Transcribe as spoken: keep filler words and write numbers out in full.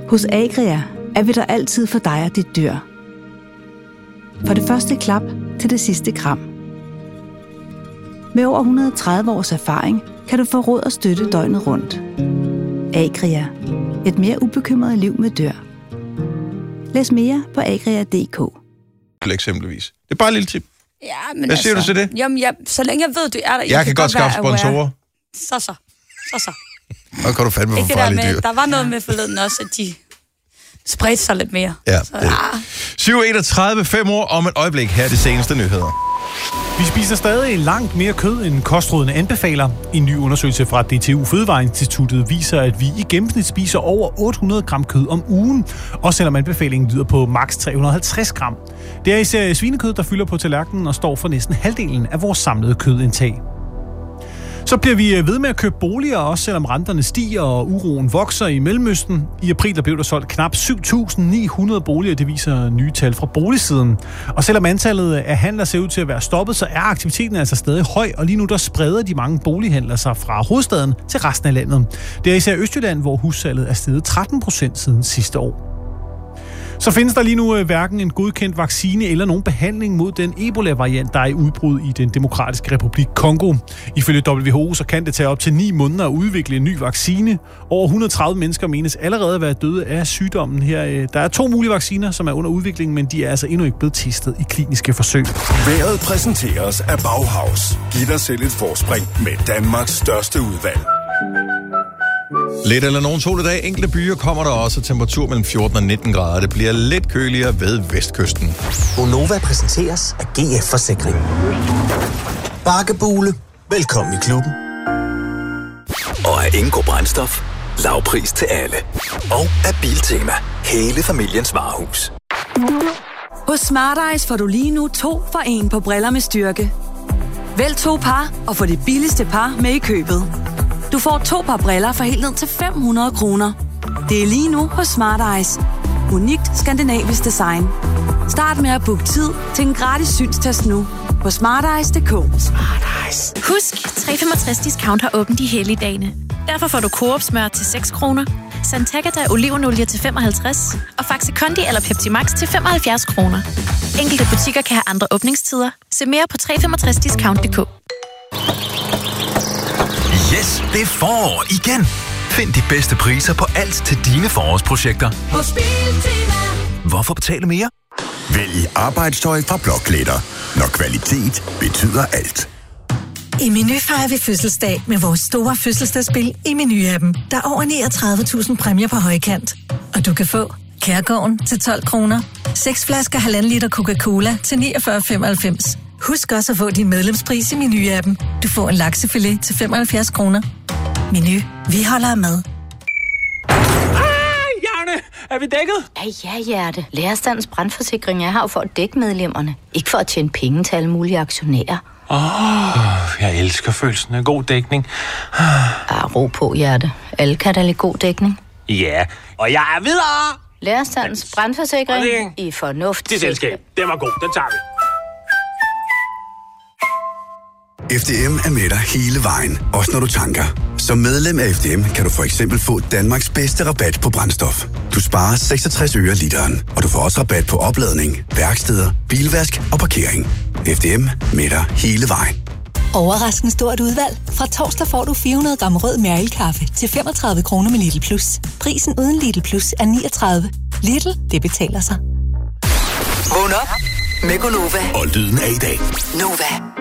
Hos Agria er vi der altid for dig og dit dyr. For det første klap til det sidste kram. Med over et hundrede og tredive års erfaring kan du få råd og støtte døgnet rundt. Agria. Et mere ubekymret liv med dyr. Læs mere på agria punktum d k. Eksempelvis. Det er bare et lille tip. Ja, men Hvad siger altså, du til det? Jamen, jeg, så længe jeg ved, du er der... Jeg, jeg kan godt skaffe sponsorer. Så så. Så så. Og kan du fandme for Ikke det der farlige med, dyr. der var noget med forleden også, at de spredte sig lidt mere. Ja. Så, ja. syv enogtredive, fem år om et øjeblik. Her er de seneste nyheder. Vi spiser stadig langt mere kød, end kostrådene anbefaler. En ny undersøgelse fra D T U Fødevareinstituttet viser, at vi i gennemsnit spiser over otte hundrede gram kød om ugen. Også selvom anbefalingen lyder på maks tre hundrede og halvtreds gram. Det er især svinekød, der fylder på tallerkenen og står for næsten halvdelen af vores samlede kødindtag. Så bliver vi ved med at købe boliger, også selvom renterne stiger og uroen vokser i Mellemøsten. I april der blev der solgt knap syv tusind ni hundrede boliger, det viser nye tal fra boligsiden. Og selvom antallet af handler ser ud til at være stoppet, så er aktiviteten altså stadig høj, og lige nu der spreder de mange bolighandler sig fra hovedstaden til resten af landet. Det er især Østjylland, hvor hussalget er steget tretten procent siden sidste år. Så findes der lige nu hverken en godkendt vaccine eller nogen behandling mod den Ebola-variant, der er i udbrud i den demokratiske republik Kongo. Ifølge W H O så kan det tage op til ni måneder at udvikle en ny vaccine. Over et hundrede og tredive mennesker menes allerede at være døde af sygdommen her. Der er to mulige vacciner, som er under udvikling, men de er altså endnu ikke blevet testet i kliniske forsøg. Vejret præsenteres af Bauhaus. Giv dig selv et forspring med Danmarks største udvalg. Lidt eller nogen sol i dag. Enkelte byer kommer der også temperatur mellem fjorten og nitten grader. Det bliver lidt køligere ved vestkysten. Gonova præsenteres af G F Forsikring. Bakkebule. Velkommen i klubben. Og af Ingo Brændstof. Lavpris til alle. Og af Biltema. Hele familiens varehus. Hos Smart Eyes får du lige nu to for en på briller med styrke. Vælg to par og få det billigste par med i købet. Du får to par briller for helt ned til fem hundrede kroner. Det er lige nu hos Smart Eyes. Unikt skandinavisk design. Start med at booke tid til en gratis synstest nu på smart eyes punktum d k. Smart Eyes. Husk, tre femogtres discount har åbent de hellige dage. Derfor får du Coop smør til seks kroner, Santagata olivenolie til femoghalvtreds og Faxe Kondi eller Pepsi Max til femoghalvfjerds kroner. Enkelte butikker kan have andre åbningstider. Se mere på tre femogtres discount punktum d k. Yes, det er forår igen. Find de bedste priser på alt til dine forårsprojekter. Hos Biltema. Hvorfor betale mere? Vælg arbejdstøj fra Blokletter, når kvalitet betyder alt. I Meny fejrer vi fødselsdag med vores store fødselsdagsspil i Meny-appen. Der er over niogtredive tusind præmier på højkant. Og du kan få Kærgården til tolv kroner, seks flasker halvanden liter Coca-Cola til niogfyrre femoghalvfems. Husk også at få din medlemspris i Meny-appen. Du får en laksefilet til femoghalvfjerds kroner. Meny. Vi holder med. Er vi dækket? Ja, ja, hjerte. Lærerstandens brandforsikring er her for at dække medlemmerne. Ikke for at tjene penge til alle mulige aktionærer. Åh, oh, jeg elsker følelsen af god dækning. Ah, ro på, hjerte. Alle kan da lide god dækning. Ja, og jeg er videre! Lærerstandens brandforsikring i fornuft. Det selskab, den var god, den tager vi. F D M er med dig hele vejen, også når du tanker. Som medlem af F D M kan du for eksempel få Danmarks bedste rabat på brændstof. Du sparer seksogtres øre literen, og du får også rabat på opladning, værksteder, bilvask og parkering. F D M med dig hele vejen. Overraskende stort udvalg. Fra torsdag får du fire hundrede gram rød Mærkel-kaffe til femogtredive kroner med Lidl Plus. Prisen uden Lidl Plus er niogtredive. Lidl, det betaler sig. Vågn op med Gonova. Og lyden af i dag. Nova.